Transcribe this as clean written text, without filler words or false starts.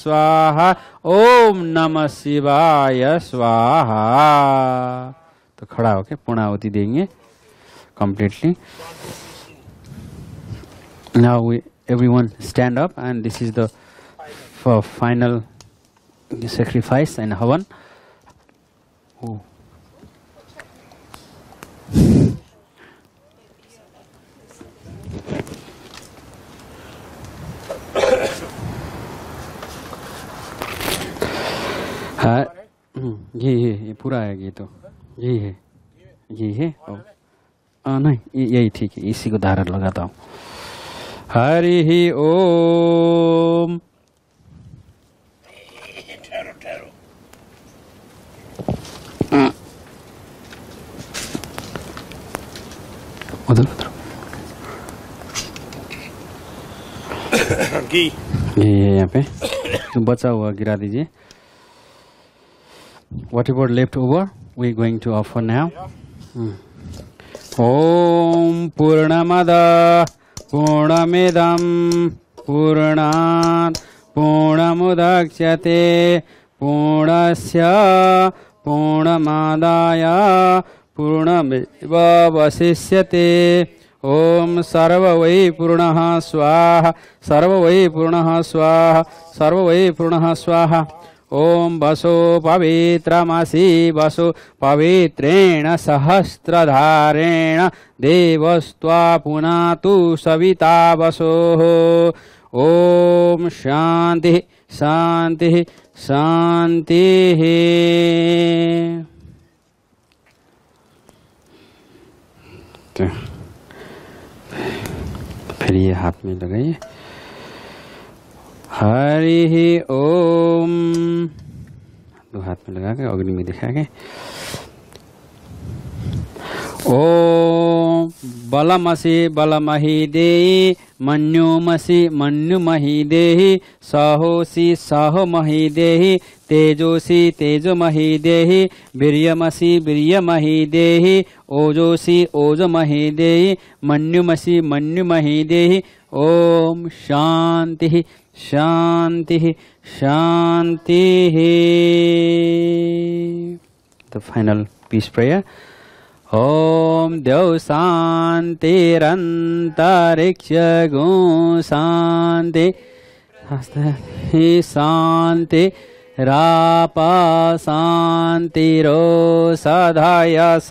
स्वाहा, ओम नमः शिवाय स्वाहा। तो खड़ा होके पूर्णाहुति देंगे completely. Now everyone stand up, and this is the final sacrifice and havan. Oh. ये पूरा है, ये तो ये है, ये है। नहीं, यही ठीक है, इसी को धारण लगाता हूँ। हरि ओम। उधर उधर ये यहाँ पे जो बचा हुआ गिरा दीजिए। Whatever left over, we going to offer now. Om Purnamada Purnamidam Purnat Purnamudachyate Purnasya Purnamadaya Purnameva Vasishyate. Om Sarvavai Purnaha Swaha Sarvavai Purnaha Swaha Sarvavai Purnaha Swaha. ओम वसो पवित्रमसि वसो पवित्रेण सहस्त्रधारेण देवस्त्वा पुनातु सविता वसो। ओम शांति शांति शांति। फिर ये हाथ में लगाइए। हरि ओम। दो हाथ में लगा के अग्नि में दिखा के ओम बलमसि बलमहि देहि मन्युमसि मन्युमहि देहि सहोसि सहोमहि देहि तेजोसि तेजोमहि देहि वीर्यमसि वीर्यमहि देहि ओजोसि ओजमहि देहि मन्युमसि मन्युमहि देहि। ओम शांति शांति शांति। The final peace prayer. Om Dev Santirantariksha Gun Santi Santi Rapa Santiro Sadhaya